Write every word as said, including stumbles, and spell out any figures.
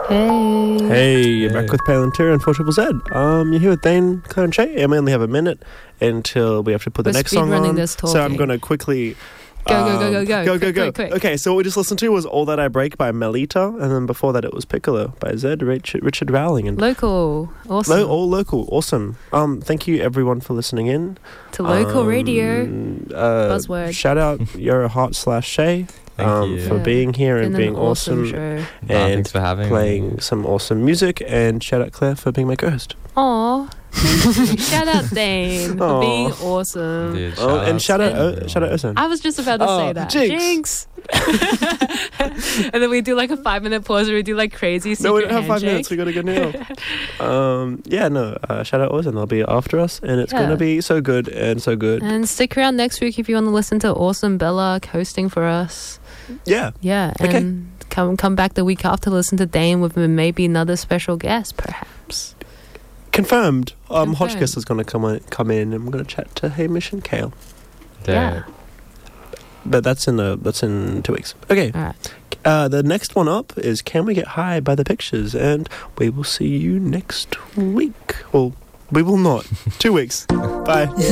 Hey. Hey, you're back with Pale and Tira and four Triple Z. Um, you're here with Dane, Claire and Shay, and we only have a minute until we have to put the We're next song speedrunning on. this So I'm talking. going to quickly... Go, go, go, go, go. Go, go, Quick, go. quick, quick. Okay, so what we just listened to was All That I Break by Melita, and then before that it was Piccolo by Zed, Richard, Richard Rowling. And Local. Awesome. Lo- all local. Awesome. Um, thank you everyone for listening in. to local Um, radio. Uh, Buzzword. Shout out You're a Heart slash Shay Thank um, you. for Yeah. being here and Been an being awesome, show. Nah, and thanks for having playing me. some awesome music. And shout out Claire for being my co-host. Aw. Shout out Dane for Aw. being awesome. Dude, Oh, and outs shout out, to o- everyone. shout out Ozan. I was just about to Oh, say that. jinx. And then we do like a five minute pause where we do like crazy secret No, we don't have five handshake. minutes. We gotta go now. um, yeah, no. Uh, shout out Ozan. They'll be after us, and it's Yeah. gonna be so good and so good. And stick around next week if you want to listen to Awesome Bella hosting for us. Yeah. Yeah. Okay. And come come back the week after, listen to Dane with maybe another special guest, perhaps. Confirmed. Um, Confirmed. Hotchkiss is gonna come in, come in, and we're gonna chat to Hamish and Kale. Yeah. But that's in uh that's in two weeks. Okay. All right. Uh, the next one up is Can We Get High by The Pictures, and we will see you next week. Well, we will not. Two weeks. Bye.